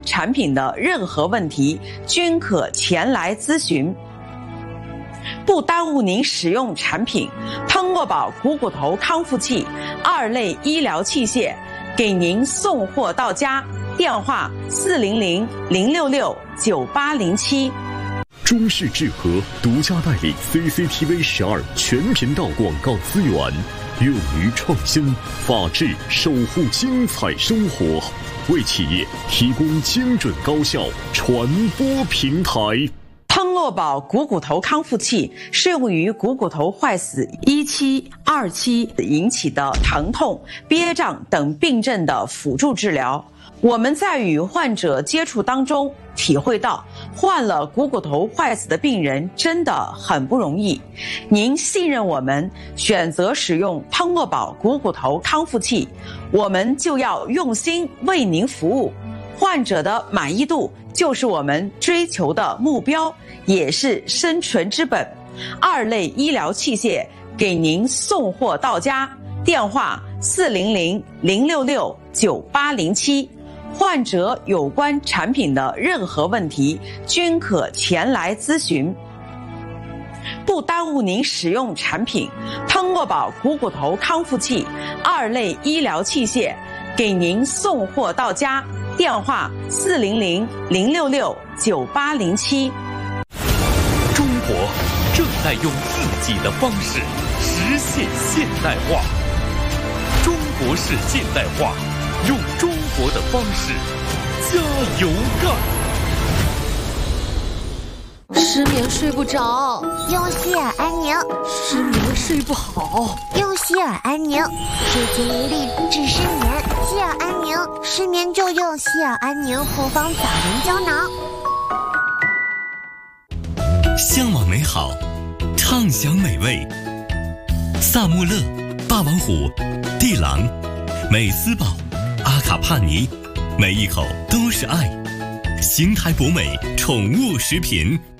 产品的任何问题均可前来咨询。不耽误您使用产品，通过宝股骨头康复器2类医疗器械给您送货到家，电话400-066-9807。 中式智和独家代理 CCTV 12全频道广告资源，用于创新、法治，守护精彩生活，为企业提供精准高效传播平台。 通络宝股骨头康复器适用于股骨头坏死1期、2期引起的疼痛、憋胀等病症的辅助治疗。我们在与患者接触当中体会到，患了股骨头坏死的病人真的很不容易。您信任我们，选择使用通络宝股骨头康复器，我们就要用心为您服务。患者的满意度就是我们追求的目标，也是生存之本。2类医疗器械给您送货到家，电话400-066-9807。患者有关产品的任何问题均可前来咨询。不耽误您使用产品，通络宝股骨头康复器2类医疗器械给您送货到家，电话400-066-9807。 中国正在用自己的方式实现现代化，中国式现代化，用中国的方式加油干。 失眠睡不着， 用希尔安宁； 失眠睡不好， 用希尔安宁。治心无力治失眠，希尔安宁，失眠就用希尔安宁复方枣仁胶囊。 向往美好，畅享美味。萨穆勒、霸王虎、帝狼、美斯宝、阿卡帕尼，每一口都是爱。邢台博美宠物食品。